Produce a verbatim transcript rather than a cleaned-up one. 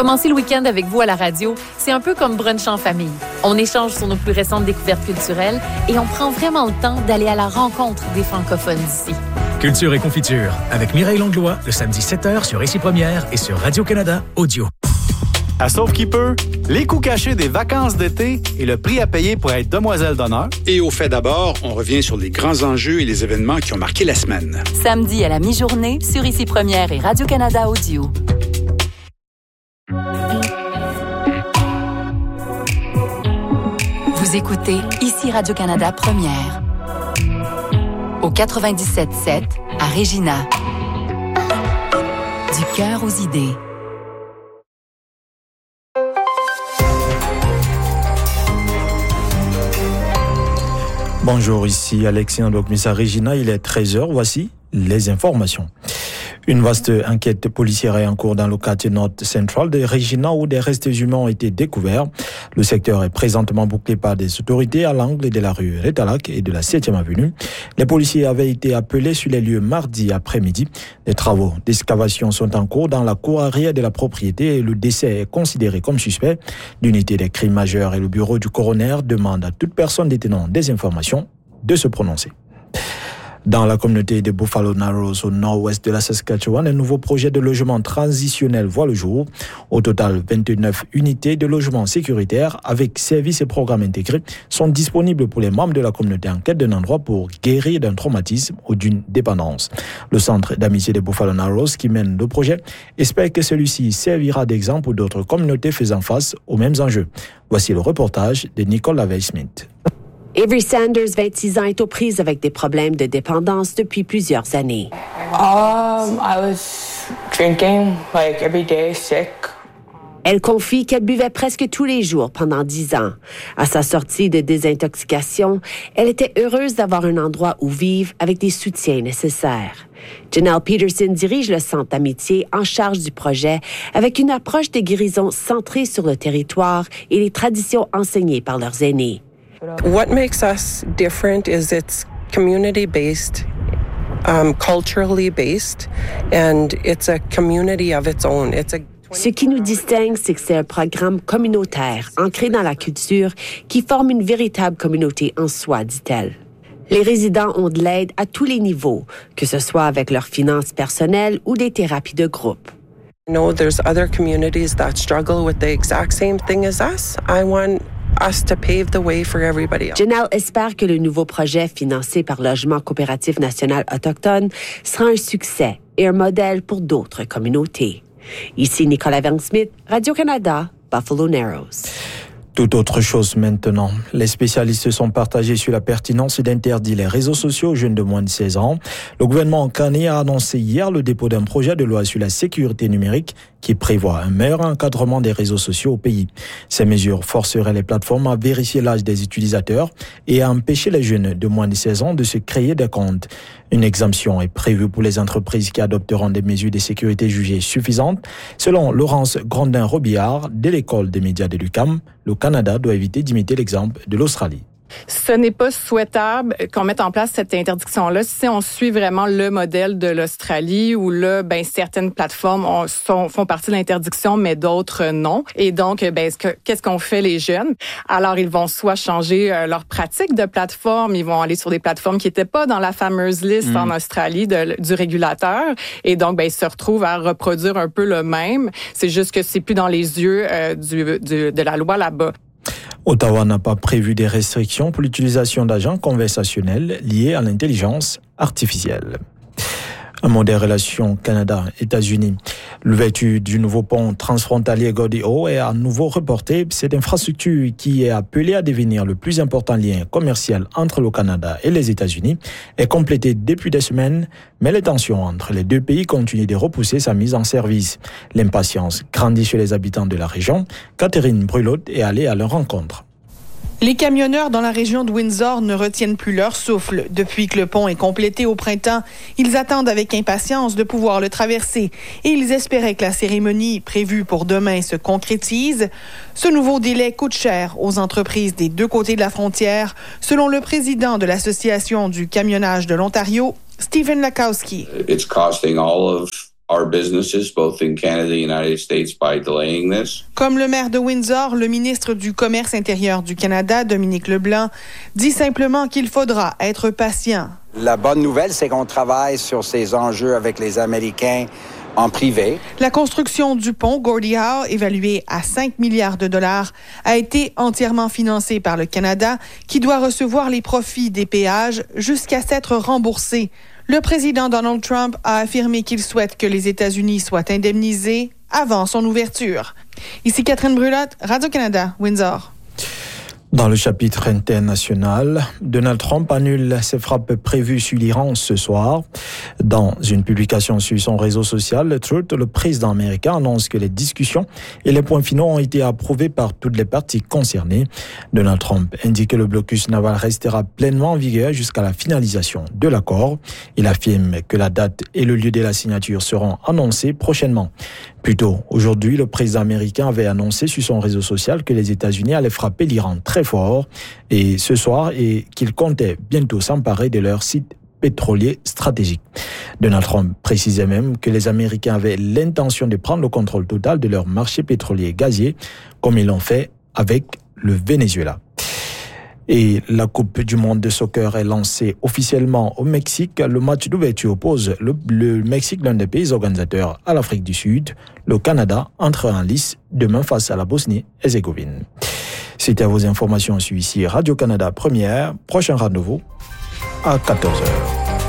Commencer le week-end avec vous à la radio, c'est un peu comme brunch en famille. On échange sur nos plus récentes découvertes culturelles et on prend vraiment le temps d'aller à la rencontre des francophones d'ici. Culture et confiture avec Mireille Langlois, le samedi sept heures sur Ici Première et sur Radio-Canada Audio. À Sauve qui peut, les coûts cachés des vacances d'été et le prix à payer pour être demoiselle d'honneur. Et au fait d'abord, on revient sur les grands enjeux et les événements qui ont marqué la semaine. Samedi à la mi-journée sur Ici Première et Radio-Canada Audio. Vous écoutez Ici Radio-Canada Première. Au quatre-vingt-dix-sept sept à Regina. Du cœur aux idées. Bonjour, ici Alexis Ndokmisa Regina, il est treize heures, voici les informations. Une vaste enquête policière est en cours dans le quartier North Central de Regina où des restes humains ont été découverts. Le secteur est présentement bouclé par des autorités à l'angle de la rue Rétalac et de la septième avenue. Les policiers avaient été appelés sur les lieux mardi après-midi. Des travaux d'excavation sont en cours dans la cour arrière de la propriété et le décès est considéré comme suspect. L'unité des crimes majeurs et le bureau du coroner demandent à toute personne détenant des informations de se prononcer. Dans la communauté de Buffalo Narrows, au nord-ouest de la Saskatchewan, un nouveau projet de logement transitionnel voit le jour. Au total, vingt-neuf unités de logement sécuritaire avec services et programmes intégrés sont disponibles pour les membres de la communauté en quête d'un endroit pour guérir d'un traumatisme ou d'une dépendance. Le centre d'amitié de Buffalo Narrows, qui mène le projet, espère que celui-ci servira d'exemple pour d'autres communautés faisant face aux mêmes enjeux. Voici le reportage de Nicole Lavey-Smith. Avery Sanders, vingt-six ans, est aux prises avec des problèmes de dépendance depuis plusieurs années. Um, I was drinking like every day, sick. Elle confie qu'elle buvait presque tous les jours pendant dix ans. À sa sortie de désintoxication, elle était heureuse d'avoir un endroit où vivre avec des soutiens nécessaires. Janelle Peterson dirige le centre d'amitié en charge du projet avec une approche de guérison centrée sur le territoire et les traditions enseignées par leurs aînés. What makes us different is it's community-based, um, culturally based, and it's a community of its own. It's a Ce qui nous distingue, c'est que c'est un programme communautaire, ancré dans la culture, qui forme une véritable communauté en soi, dit-elle. Les résidents ont de l'aide à tous les niveaux, que ce soit avec leurs finances personnelles ou des thérapies de groupe. I know there's other communities that struggle with the exact same thing as us. I want us to pave the way for everybody else. Janelle espère que le nouveau projet financé par Logement Coopératif National Autochtone sera un succès et un modèle pour d'autres communautés. Ici Nicolas Lavey-Smith, Radio-Canada, Buffalo Narrows. Tout autre chose maintenant. Les spécialistes se sont partagés sur la pertinence d'interdire les réseaux sociaux aux jeunes de moins de seize ans. Le gouvernement canadien a annoncé hier le dépôt d'un projet de loi sur la sécurité numérique qui prévoit un meilleur encadrement des réseaux sociaux au pays. Ces mesures forceraient les plateformes à vérifier l'âge des utilisateurs et à empêcher les jeunes de moins de seize ans de se créer des comptes. Une exemption est prévue pour les entreprises qui adopteront des mesures de sécurité jugées suffisantes. Selon Laurence Grandin-Robillard de l'École des médias de l'U Q A M, le Canada doit éviter d'imiter l'exemple de l'Australie. Ce n'est pas souhaitable qu'on mette en place cette interdiction-là si on suit vraiment le modèle de l'Australie où là, ben, certaines plateformes ont, sont, font partie de l'interdiction, mais d'autres non. Et donc, ben, qu'est-ce qu'on fait les jeunes? Alors, ils vont soit changer euh, leur pratique de plateforme, ils vont aller sur des plateformes qui n'étaient pas dans la fameuse liste mmh. en Australie de, du régulateur. Et donc, ben, ils se retrouvent à reproduire un peu le même. C'est juste que c'est plus dans les yeux euh, du, du, de la loi là-bas. Ottawa n'a pas prévu des restrictions pour l'utilisation d'agents conversationnels liés à l'intelligence artificielle. Un mot des relations Canada-États-Unis. L'ouverture du nouveau pont transfrontalier Gordie-Howe est à nouveau reportée. Cette infrastructure qui est appelée à devenir le plus important lien commercial entre le Canada et les États-Unis est complétée depuis des semaines, mais les tensions entre les deux pays continuent de repousser sa mise en service. L'impatience grandit chez les habitants de la région. Catherine Brulot est allée à leur rencontre. Les camionneurs dans la région de Windsor ne retiennent plus leur souffle. Depuis que le pont est complété au printemps, ils attendent avec impatience de pouvoir le traverser et ils espéraient que la cérémonie prévue pour demain se concrétise. Ce nouveau délai coûte cher aux entreprises des deux côtés de la frontière, selon le président de l'Association du camionnage de l'Ontario, Stephen Lakowski. It's costing all of our businesses, both in Canada and the United States, by delaying this. Comme le maire de Windsor, le ministre du Commerce intérieur du Canada, Dominique Leblanc, dit simplement qu'il faudra être patient. La bonne nouvelle, c'est qu'on travaille sur ces enjeux avec les Américains en privé. La construction du pont Gordie Howe, évaluée à cinq milliards de dollars, a été entièrement financée par le Canada, qui doit recevoir les profits des péages jusqu'à s'être remboursé. Le président Donald Trump a affirmé qu'il souhaite que les États-Unis soient indemnisés avant son ouverture. Ici Catherine Brulotte, Radio-Canada, Windsor. Dans le chapitre international, Donald Trump annule ses frappes prévues sur l'Iran ce soir. Dans une publication sur son réseau social, Truth, le président américain annonce que les discussions et les points finaux ont été approuvés par toutes les parties concernées. Donald Trump indique que le blocus naval restera pleinement en vigueur jusqu'à la finalisation de l'accord. Il affirme que la date et le lieu de la signature seront annoncés prochainement. Plus tôt, aujourd'hui, le président américain avait annoncé sur son réseau social que les États-Unis allaient frapper l'Iran très fort et ce soir et qu'il comptait bientôt s'emparer de leur site pétrolier stratégique. Donald Trump précisait même que les Américains avaient l'intention de prendre le contrôle total de leur marché pétrolier et gazier, comme ils l'ont fait avec le Venezuela. Et la Coupe du monde de soccer est lancée officiellement au Mexique. Le match d'ouverture oppose le, le Mexique, l'un des pays organisateurs, à l'Afrique du Sud. Le Canada entre en lice demain face à la Bosnie-Herzégovine. C'était vos informations sur ici Radio-Canada Première. Prochain rendez-vous à quatorze heures.